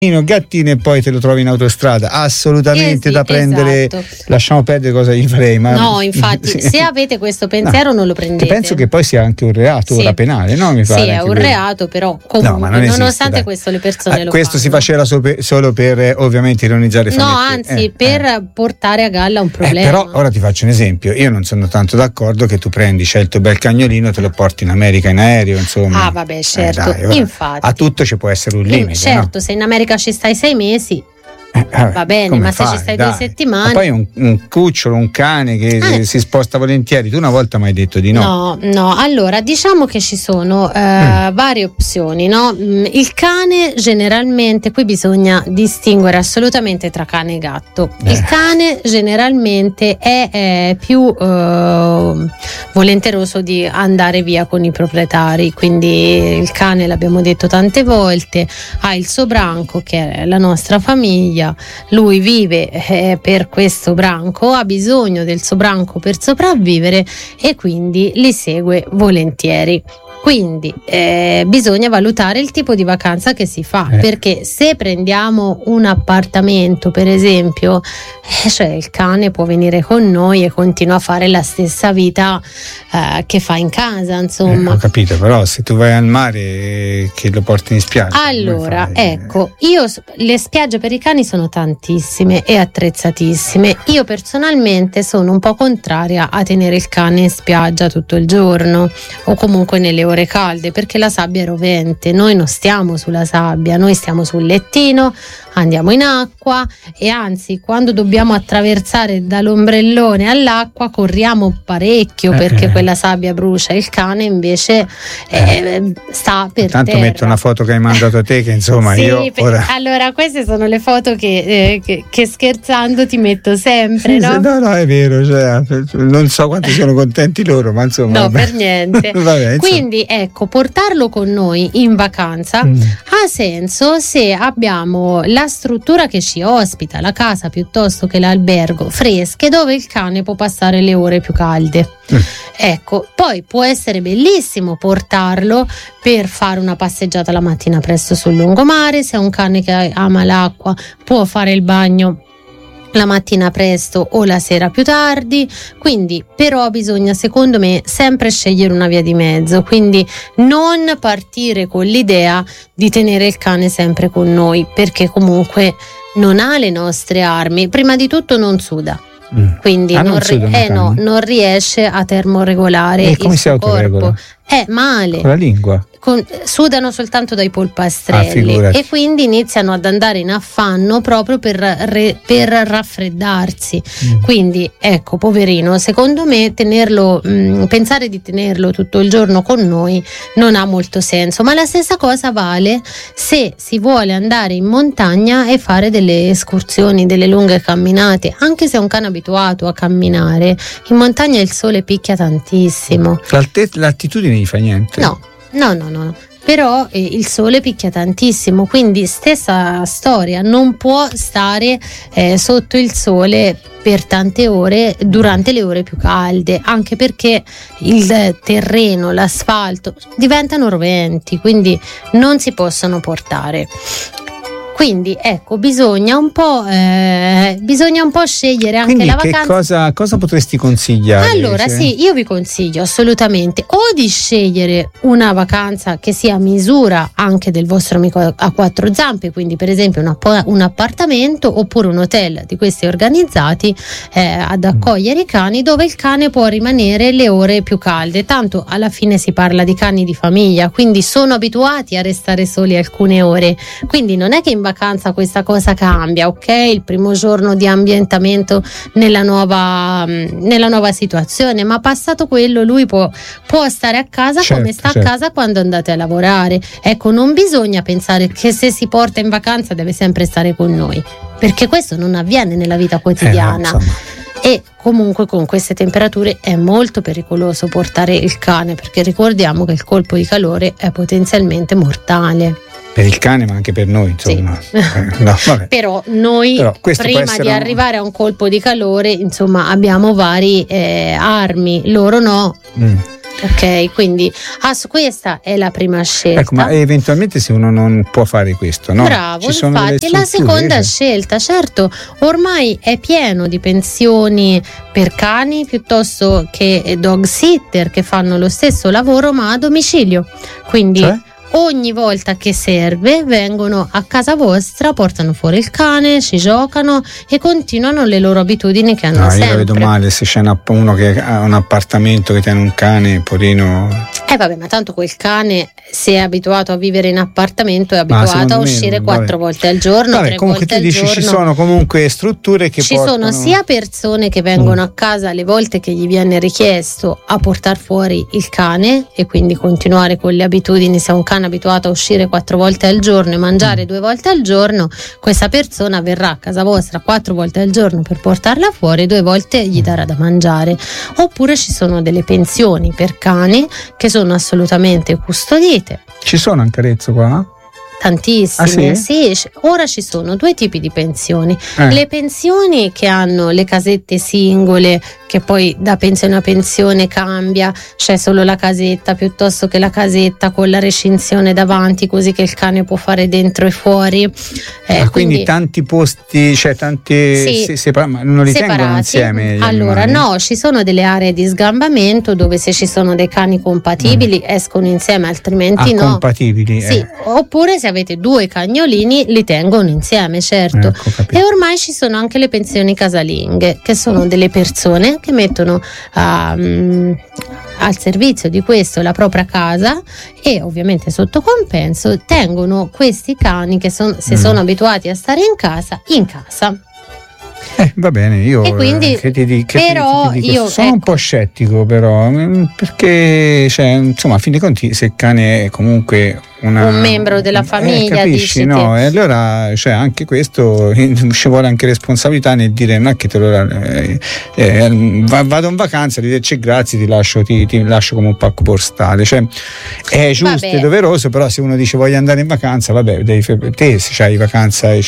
gattino e poi te lo trovi in autostrada, assolutamente da prendere. Esatto. Lasciamo perdere cosa gli farei, ma no, infatti se avete questo pensiero non lo prendete. Penso che poi sia anche un reato ora penale, no? Mi pare è un reato, però comunque nonostante questo le persone lo questo fanno. si faceva solo per ovviamente ironizzare no, anzi per portare a galla un problema. Però ora ti faccio un esempio, io non sono tanto d'accordo che tu c'hai il tuo bel cagnolino e te lo porti in America in aereo, insomma. Vabbè, certo, dai, infatti a tutto ci può essere un limite, certo, se in America ci stai 6 mesi va bene, ma se ci stai 2 settimane. Ma poi un cucciolo, un cane che si sposta volentieri. Tu una volta mi hai detto di no. No, allora diciamo che ci sono varie opzioni, no? Il cane generalmente, qui bisogna distinguere assolutamente tra cane e gatto. Il cane generalmente è più volenteroso di andare via con i proprietari, quindi il cane, l'abbiamo detto tante volte, ha il suo branco che è la nostra famiglia. Lui vive per questo branco, ha bisogno del suo branco per sopravvivere e quindi li segue volentieri. Quindi bisogna valutare il tipo di vacanza che si fa, perché se prendiamo un appartamento per esempio, cioè il cane può venire con noi e continua a fare la stessa vita che fa in casa, insomma. Ho capito, però se tu vai al mare che lo porti in spiaggia. Allora, ecco, le spiagge per i cani sono tantissime e attrezzatissime. Io personalmente sono un po' contraria a tenere il cane in spiaggia tutto il giorno o comunque nelle ore calde, perché la sabbia è rovente. Noi non stiamo sulla sabbia, noi stiamo sul lettino, andiamo in acqua e anzi quando dobbiamo attraversare dall'ombrellone all'acqua corriamo parecchio perché quella sabbia brucia. Il cane invece sta per tanto terra. metto una foto che hai mandato a te che insomma allora queste sono le foto che scherzando ti metto sempre, no? No, è vero, cioè, non so quanto sono contenti loro, ma insomma no, per niente. Vabbè, quindi ecco, portarlo con noi in vacanza ha senso se abbiamo la struttura che ci ospita, la casa piuttosto che l'albergo, fresche, dove il cane può passare le ore più calde. Ecco, poi può essere bellissimo portarlo per fare una passeggiata la mattina presto sul lungomare. Se è un cane che ama l'acqua può fare il bagno la mattina presto o la sera più tardi, quindi però bisogna secondo me sempre scegliere una via di mezzo, quindi non partire con l'idea di tenere il cane sempre con noi, perché comunque non ha le nostre armi. Prima di tutto non suda, quindi non riesce a termoregolare il suo corpo. Male. Con la lingua. Sudano soltanto dai polpastrelli e quindi iniziano ad andare in affanno proprio per raffreddarsi. Quindi ecco, poverino, secondo me pensare di tenerlo tutto il giorno con noi non ha molto senso, ma la stessa cosa vale se si vuole andare in montagna e fare delle escursioni, delle lunghe camminate. Anche se è un cane abituato a camminare, in montagna il sole picchia tantissimo. L'altitudine gli fa niente? No. Però il sole picchia tantissimo, quindi stessa storia, non può stare sotto il sole per tante ore durante le ore più calde, anche perché il terreno, l'asfalto diventano roventi, quindi non si possono portare. Quindi ecco, bisogna un po' scegliere anche la vacanza. Cosa potresti consigliare? Allora sì, io vi consiglio assolutamente o di scegliere una vacanza che sia a misura anche del vostro amico a quattro zampe, quindi per esempio un appartamento oppure un hotel di questi organizzati ad accogliere i cani, dove il cane può rimanere le ore più calde. Tanto alla fine si parla di cani di famiglia, quindi sono abituati a restare soli alcune ore, quindi non è che in vacanza questa cosa cambia, ok? Il primo giorno di ambientamento nella nuova situazione, ma passato quello lui può stare a casa come sta a casa quando andate a lavorare. Ecco, non bisogna pensare che se si porta in vacanza deve sempre stare con noi, perché questo non avviene nella vita quotidiana. E comunque con queste temperature è molto pericoloso portare il cane, perché ricordiamo che il colpo di calore è potenzialmente mortale. Per il cane, ma anche per noi, insomma. Sì. Però noi prima di arrivare a un colpo di calore, insomma, abbiamo vari armi, loro no. Ok, quindi questa è la prima scelta. Ecco, ma eventualmente se uno non può fare questo, no? Bravo, infatti è la seconda scelta. Certo, ormai è pieno di pensioni per cani piuttosto che dog sitter che fanno lo stesso lavoro ma a domicilio. Quindi ogni volta che serve vengono a casa vostra, portano fuori il cane, ci giocano e continuano le loro abitudini che hanno sempre. Io la vedo male se c'è uno che ha un appartamento che tiene un cane, porino. Vabbè, ma tanto quel cane, se è abituato a vivere in appartamento, è abituato a uscire 4 volte al giorno, 3 comunque volte al giorno. Ci sono comunque strutture che sono sia persone che vengono a casa le volte che gli viene richiesto a portare fuori il cane e quindi continuare con le abitudini. Se è un cane abituato a uscire 4 volte al giorno e mangiare 2 volte al giorno, questa persona verrà a casa vostra 4 volte al giorno per portarla fuori, 2 volte gli darà da mangiare. Oppure ci sono delle pensioni per cani che sono assolutamente custodite. Ci sono anche Arezzo qua? Tantissime, sì. Ora ci sono 2 tipi di pensioni. Le pensioni che hanno le casette singole, che poi da pensione a pensione cambia, c'è solo la casetta piuttosto che la casetta con la recinzione davanti, così che il cane può fare dentro e fuori. Quindi tanti posti, cioè tanti ma non li tengono insieme? Allora no, ci sono delle aree di sgambamento dove se ci sono dei cani compatibili escono insieme, altrimenti no. Compatibili? Sì, oppure se avete 2 cagnolini li tengono insieme, certo. E ormai ci sono anche le pensioni casalinghe, che sono delle persone che mettono al servizio di questo la propria casa e ovviamente sotto compenso tengono questi cani che se sono abituati a stare in casa. Va bene, io quindi, io sono un po' scettico però, perché insomma a fin dei conti se il cane è comunque un membro della famiglia, capisci, no? E allora anche questo ci vuole anche responsabilità nel dire non è che te lo vado in vacanza, arrivederci, grazie, ti lascio come un pacco postale, è giusto e doveroso, però se uno dice voglio andare in vacanza, te se c'hai vacanza te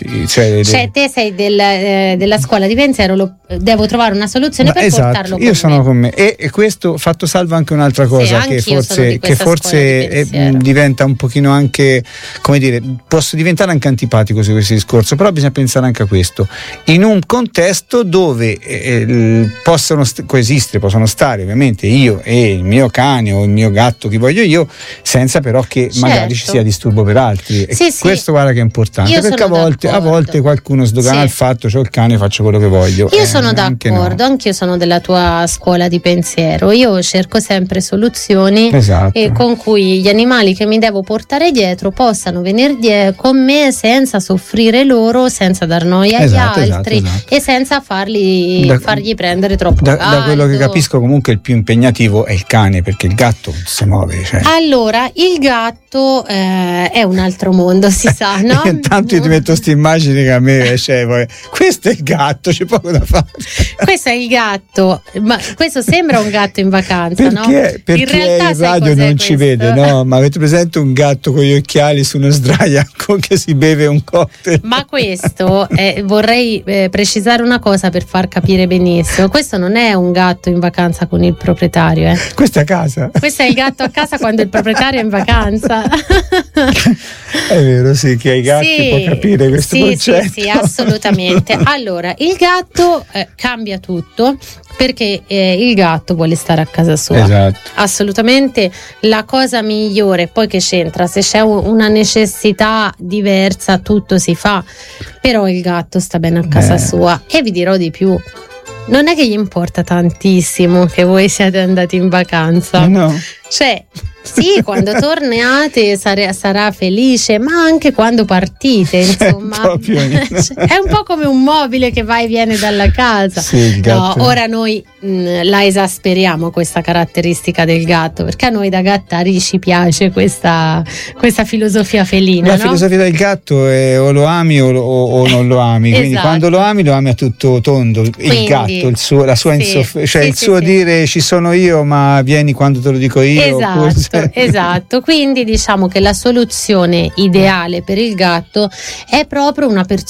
sei della scuola di pensiero, devo trovare una soluzione per portarlo con io sono con me e questo fatto salvo anche un'altra cosa che forse diventa un pochino anche, come dire, posso diventare anche antipatico su questo discorso, però bisogna pensare anche a questo in un contesto dove possono stare ovviamente io e il mio cane o il mio gatto, chi voglio io, senza però che magari ci sia disturbo per altri. Questo guarda che è importante, perché a volte qualcuno sdogana il fatto c'ho il cane, faccio quello che voglio. Io sono d'accordo, anch'io sono della tua scuola di pensiero, io cerco sempre soluzioni con cui gli animali che mi devo portare dietro possano venire con me senza soffrire loro, senza dar noia agli altri e senza fargli prendere troppo caldo. Da quello che capisco comunque il più impegnativo è il cane, perché il gatto si muove. Allora, il gatto è un altro mondo, si sa, no? Intanto io ti metto questa immagine che a me questo è il gatto, c'è poco da fare. Questo è il gatto, ma questo sembra un gatto in vacanza, no? Perché in realtà il radio non ci vede, no? Ma avete presente un gatto con gli occhiali su uno sdraiaco che si beve un cocktail? Ma questo vorrei precisare una cosa per far capire benissimo: questo non è un gatto in vacanza con il proprietario, questo è a casa. Questo è il gatto a casa quando il proprietario è in vacanza. È vero, sì, chi ha i gatti può capire questo concetto. Sì, assolutamente. Allora, il gatto cambia tutto, perché il gatto vuole stare a casa sua. Assolutamente la cosa migliore, poi che c'entra, se c'è una necessità diversa tutto si fa, però il gatto sta bene a casa sua. E vi dirò di più, non è che gli importa tantissimo che voi siate andati in vacanza, no. Sì, quando tornate sarà felice, ma anche quando partite, insomma. È un po' come un mobile che va e viene dalla casa. Ora noi la esasperiamo questa caratteristica del gatto, perché a noi da gattari ci piace questa filosofia felina. La filosofia del gatto è o lo ami o non lo ami, quindi quando lo ami a tutto tondo. Il gatto, la sua il suo dire ci sono io, ma vieni quando te lo dico io. Esatto, quindi diciamo che la soluzione ideale per il gatto è proprio una persona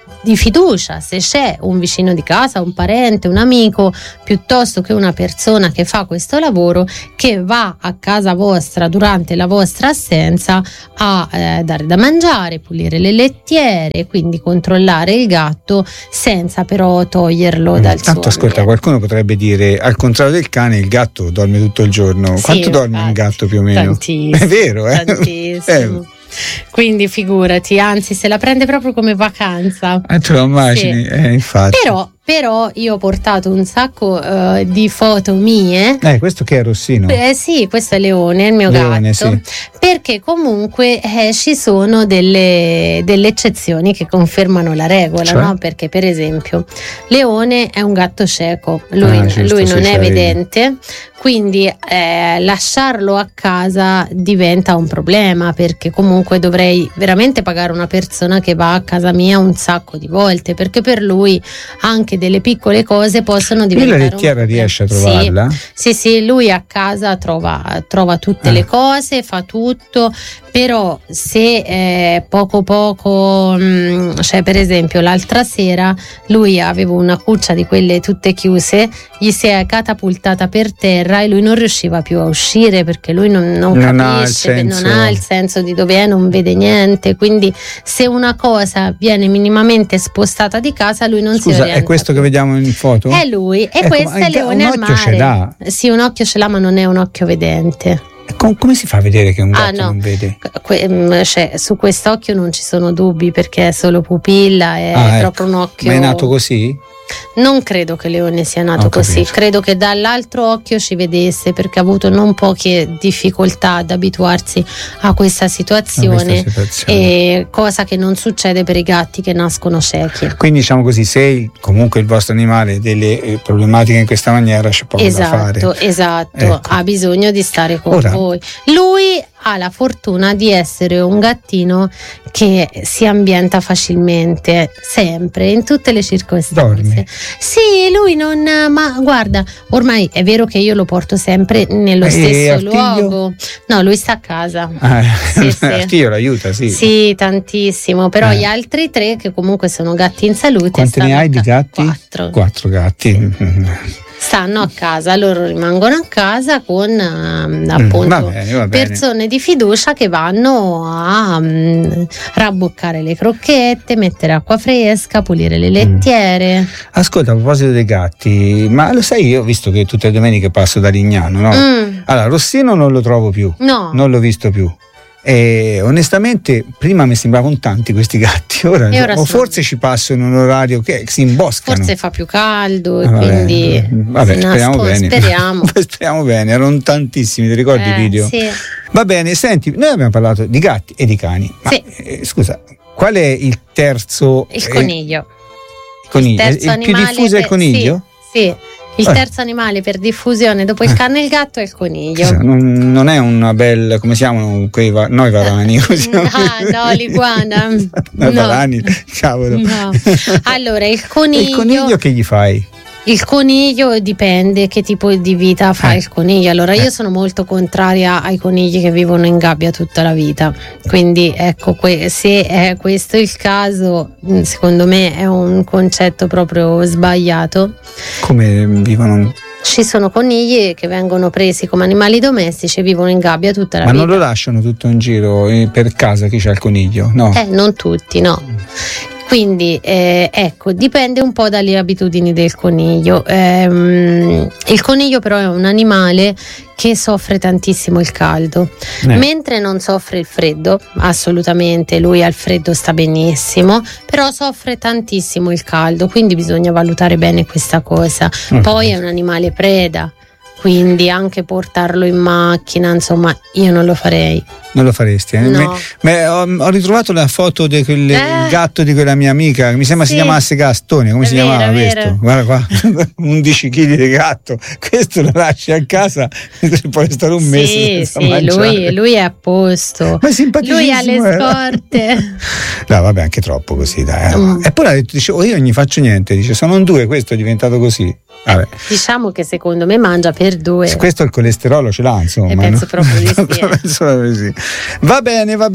di fiducia, se c'è un vicino di casa, un parente, un amico, piuttosto che una persona che fa questo lavoro, che va a casa vostra durante la vostra assenza a dare da mangiare, pulire le lettiere, quindi controllare il gatto senza però toglierlo dal suo Tanto ascolta, qualcuno potrebbe dire, al contrario del cane, il gatto dorme tutto il giorno. Sì, quanto dorme un gatto più o meno? Tantissimo. È vero, Tantissimo. Quindi figurati, anzi se la prende proprio come vacanza. Te lo immagini? Sì. Infatti. Però io ho portato un sacco di foto mie. Questo che è Rossino? Sì, questo è Leone, il mio gatto. Sì. Perché comunque ci sono delle eccezioni che confermano la regola, cioè? no? Perché per esempio Leone è un gatto cieco, lui non è vedente, quindi lasciarlo a casa diventa un problema, perché comunque dovrei veramente pagare una persona che va a casa mia un sacco di volte, perché per lui anche delle piccole cose possono diventare. La lettiera riesce a trovarla? Sì, lui a casa trova tutte le cose, fa tutto, però se poco cioè per esempio l'altra sera lui aveva una cuccia di quelle tutte chiuse, gli si è catapultata per terra e lui non riusciva più a uscire, perché lui non capisce, non ha il senso di dove è, non vede niente, quindi se una cosa viene minimamente spostata di casa lui non si orienta. È questo che vediamo in foto? È lui, e questo è Leone al mare. Un occhio ce l'ha. Sì, un occhio ce l'ha, ma non è un occhio vedente. Come si fa a vedere che un gatto non vede? Cioè, su quest'occhio non ci sono dubbi, perché è solo pupilla, è proprio un occhio. Ma è nato così? Non credo che Leone sia nato così, credo che dall'altro occhio ci vedesse, perché ha avuto non poche difficoltà ad abituarsi a questa situazione. E cosa che non succede per i gatti che nascono ciechi. Quindi diciamo così, se comunque il vostro animale ha delle problematiche in questa maniera c'è poco da fare. Esatto, ecco. Ha bisogno di stare con voi. Lui ha la fortuna di essere un gattino che si ambienta facilmente, sempre, in tutte le circostanze. Dorme? Sì, lui non. Ma guarda, ormai è vero che io lo porto sempre nello stesso luogo. No, lui sta a casa. Sì. Artiglio l'aiuta, sì. Sì, tantissimo. Però gli altri 3, che comunque sono gatti in salute. Quanti ne hai di gatti? 4 gatti. Stanno a casa, loro rimangono a casa con appunto va bene. Persone di fiducia che vanno a rabboccare le crocchette, mettere acqua fresca, pulire le lettiere. Ascolta, a proposito dei gatti, ma lo sai, io ho visto che tutte le domeniche passo da Lignano, no? Allora, Rossino non lo trovo più, non l'ho visto più. E onestamente prima mi sembravano tanti questi gatti, ora o forse ci passo in un orario che si imboscano, forse fa più caldo e quindi speriamo bene, erano tantissimi, ti ricordi i video? Sì. Va bene, senti, noi abbiamo parlato di gatti e di cani, ma scusa, qual è il terzo? Il coniglio. Il più diffuso è il coniglio? Sì. Il terzo animale per diffusione dopo il cane e il gatto è il coniglio. Non è una bella, come si chiamano quei noi varani? L'iguana. Varani, cavolo. No. Allora, il coniglio. Il coniglio che gli fai? Il coniglio dipende che tipo di vita fa il coniglio. Allora io sono molto contraria ai conigli che vivono in gabbia tutta la vita, quindi ecco, se è questo il caso, secondo me è un concetto proprio sbagliato. Come vivono? Ci sono conigli che vengono presi come animali domestici e vivono in gabbia tutta la vita. Ma non lo lasciano tutto in giro per casa chi c'ha il coniglio? No. Non tutti, no. Quindi ecco, dipende un po' dalle abitudini del coniglio. Il coniglio però è un animale che soffre tantissimo il caldo, mentre non soffre il freddo, assolutamente, lui al freddo sta benissimo, però soffre tantissimo il caldo, quindi bisogna valutare bene questa cosa. Poi è un animale preda, quindi anche portarlo in macchina, insomma, io non lo farei. Non lo faresti? No. Ho ritrovato la foto del gatto di quella mia amica, che mi sembra si chiamasse Gastone. Come si chiamava questo? Guarda qua, 11 kg di gatto. Questo lo lasci a casa, puoi stare un mese senza mangiare. Lui è a posto. Ma è simpaticissimo. Lui ha le scorte. No, vabbè, anche troppo così, dai. Eppure ha detto, io non gli faccio niente, dice, sono un 2, questo è diventato così. Diciamo che secondo me mangia per 2. Questo il colesterolo ce l'ha, insomma. Penso proprio di sì. Sì. Va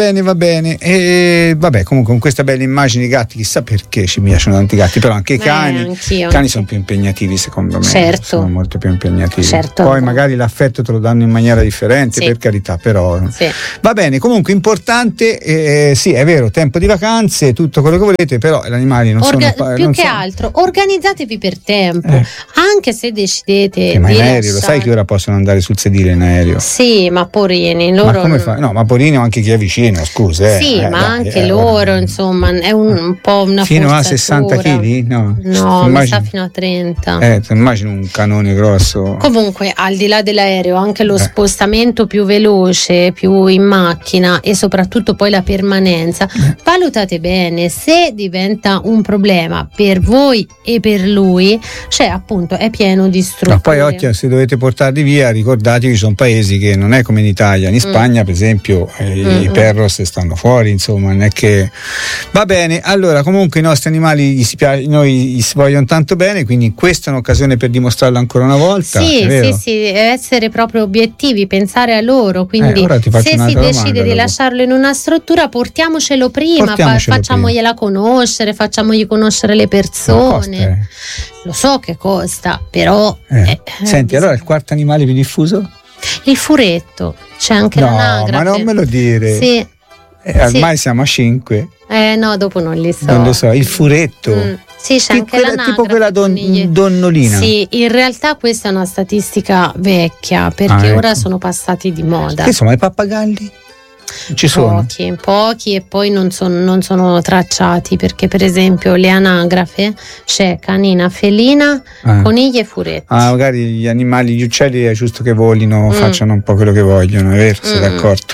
bene. E vabbè, comunque con questa bella immagine di gatti, chissà perché ci piacciono tanti gatti, però anche i cani. I cani sono più impegnativi, secondo me. Certo. Sono molto più impegnativi. Certo. Poi magari l'affetto te lo danno in maniera differente, per carità, però. Sì. Va bene, comunque importante, sì, è vero, tempo di vacanze, tutto quello che volete, però gli animali non sono più che altro, organizzatevi per tempo. Anche se decidete ma di in aereo, lo sai che ora possono andare sul sedile in aereo? Sì, ma porini, loro. Ma come fai? No, ma porini o anche chi è vicino, scusa. Sì, ma anche loro, insomma, è un po' una fino a 60 kg? No, mi sa fino a 30. Ti immagino un canone grosso. Comunque, al di là dell'aereo, anche lo spostamento più veloce, più in macchina e soprattutto poi la permanenza, valutate bene se diventa un problema per voi e per lui, cioè appunto è pieno di strutture. Ma poi occhio, se dovete portarli via, ricordatevi che sono paesi che non è come in Italia. In Spagna per esempio i perros stanno fuori, insomma, non è che va bene. Allora comunque i nostri animali noi gli si vogliono tanto bene, quindi questa è un'occasione per dimostrarlo ancora una volta. Sì, essere proprio obiettivi, pensare a loro, quindi se si decide di lasciarlo in una struttura, portiamocelo prima, facciamogliela conoscere, facciamogli conoscere le persone. Lo so che costa, però senti, allora il quarto animale più diffuso? Il furetto, c'è anche l'anagrafe. Ma non me lo dire. Sì. Ormai siamo a 5. No, dopo non li so. Non lo so, il furetto. Sì, c'è anche l'anagrafe. Tipo quella donnolina. Sì, in realtà questa è una statistica vecchia, perché ora sono passati di moda. Insomma, i pappagalli? Ci sono pochi e poi non sono tracciati, perché per esempio le anagrafe c'è canina, felina, conigli e furetti. Magari gli animali, gli uccelli è giusto che volino, facciano un po' quello che vogliono, è vero? Sei d'accordo?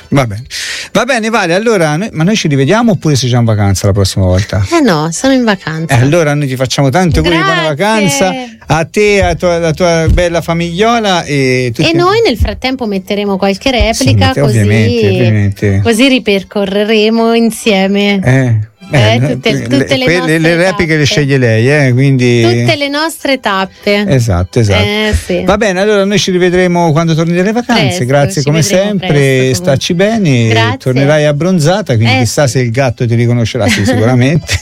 Va bene, Vale, allora ma noi ci rivediamo oppure sei già in vacanza la prossima volta? No, sono in vacanza. Allora noi ti facciamo tanto auguri di buona vacanza a te, alla tua bella famigliola e noi nel frattempo metteremo qualche replica, così ovviamente. Così ripercorreremo insieme tutte le repliche le sceglie lei, quindi tutte le nostre tappe. Esatto. Sì. Va bene, allora noi ci rivedremo quando torni dalle vacanze. Grazie come sempre, stacci bene. Grazie. Tornerai abbronzata, quindi chissà se il gatto ti riconoscerà. Sì, sicuramente.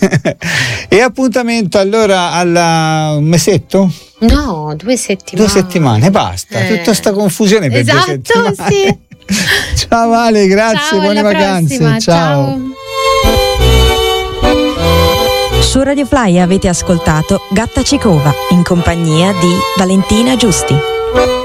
E appuntamento allora un mesetto? No, 2 settimane. 2 settimane, basta. Tutta sta confusione per 2 settimane. Sì. Ciao Vale, grazie, buone vacanze. Prossima, ciao. Su Radio Fly avete ascoltato Gatta Cicova in compagnia di Valentina Giusti.